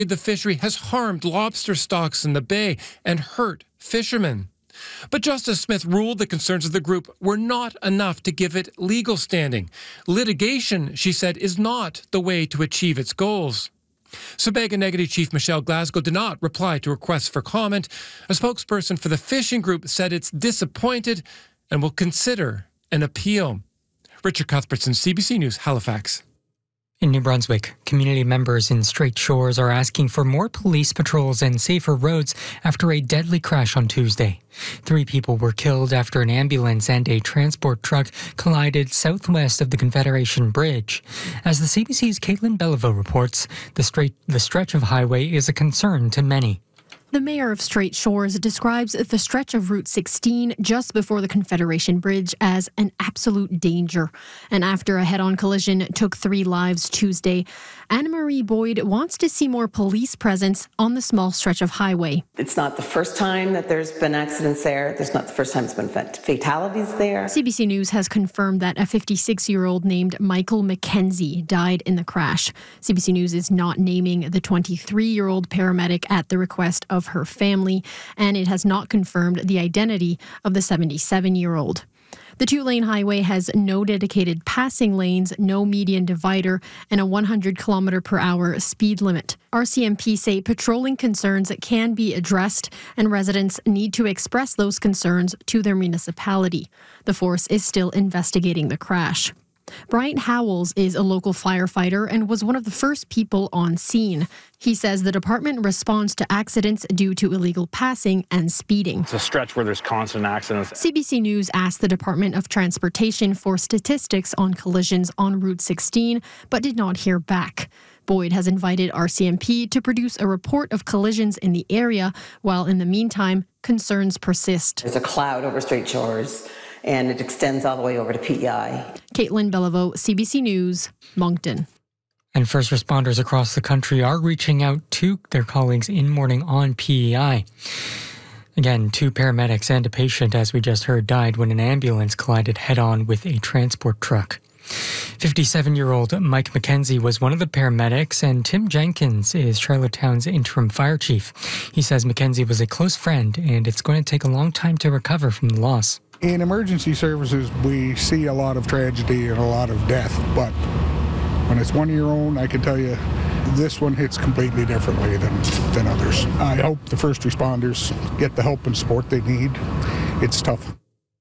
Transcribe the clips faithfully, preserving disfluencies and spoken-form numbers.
the fishery has harmed lobster stocks in the bay and hurt fishermen. But Justice Smith ruled the concerns of the group were not enough to give it legal standing. Litigation, she said, is not the way to achieve its goals. Sabega Negative Chief Michelle Glasgow did not reply to requests for comment. A spokesperson for the fishing group said it's disappointed and will consider an appeal. Richard Cuthbertson, C B C News, Halifax. In New Brunswick, community members in Strait Shores are asking for more police patrols and safer roads after a deadly crash on Tuesday. Three people were killed after an ambulance and a transport truck collided southwest of the Confederation Bridge. As the C B C's Caitlin Beliveau reports, the, straight, the stretch of highway is a concern to many. The mayor of Strait Shores describes the stretch of Route sixteen just before the Confederation Bridge as an absolute danger. And after a head-on collision took three lives Tuesday, Anne-Marie Boyd wants to see more police presence on the small stretch of highway. It's not the first time that there's been accidents there. There's not the first time there's been fatalities there. C B C News has confirmed that a fifty-six-year-old named Michael McKenzie died in the crash. C B C News is not naming the twenty-three-year-old paramedic at the request of her family, and it has not confirmed the identity of the seventy-seven-year-old. The two-lane highway has no dedicated passing lanes, no median divider, and a one hundred kilometre per hour speed limit. R C M P say patrolling concerns can be addressed, and residents need to express those concerns to their municipality. The force is still investigating the crash. Bryant Howells is a local firefighter and was one of the first people on scene. He says the department responds to accidents due to illegal passing and speeding. It's a stretch where there's constant accidents. C B C News asked the Department of Transportation for statistics on collisions on Route sixteen, but did not hear back. Boyd has invited R C M P to produce a report of collisions in the area, while in the meantime, concerns persist. There's a cloud over Strait Shores, and it extends all the way over to P E I. Caitlin Beliveau, C B C News, Moncton. And first responders across the country are reaching out to their colleagues in mourning on P E I. Again, two paramedics and a patient, as we just heard, died when an ambulance collided head-on with a transport truck. fifty-seven-year-old Mike McKenzie was one of the paramedics, and Tim Jenkins is Charlottetown's interim fire chief. He says McKenzie was a close friend, and it's going to take a long time to recover from the loss. In emergency services, we see a lot of tragedy and a lot of death, but when it's one of your own, I can tell you this one hits completely differently than, than others. I hope the first responders get the help and support they need. It's tough.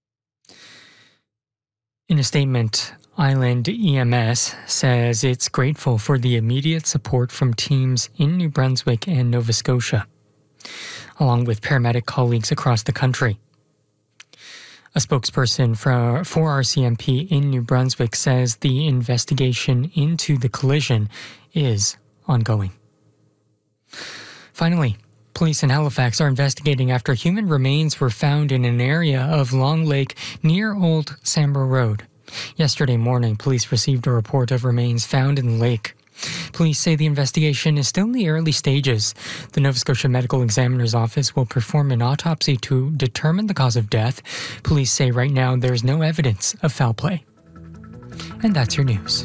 In a statement, Island E M S says it's grateful for the immediate support from teams in New Brunswick and Nova Scotia, along with paramedic colleagues across the country. A spokesperson for, for R C M P in New Brunswick says the investigation into the collision is ongoing. Finally, police in Halifax are investigating after human remains were found in an area of Long Lake near Old Sambro Road. Yesterday morning, police received a report of remains found in the lake. Police say the investigation is still in the early stages. The Nova Scotia Medical Examiner's Office will perform an autopsy to determine the cause of death. Police say right now there's no evidence of foul play. And that's your news.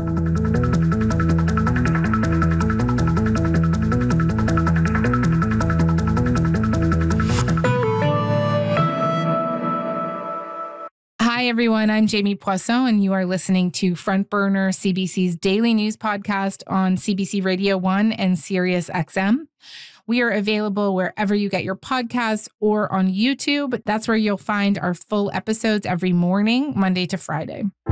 Hi, everyone. I'm Jamie Poisson, and you are listening to Front Burner, C B C's daily news podcast on C B C Radio one and Sirius X M. We are available wherever you get your podcasts or on YouTube. That's where you'll find our full episodes every morning, Monday to Friday.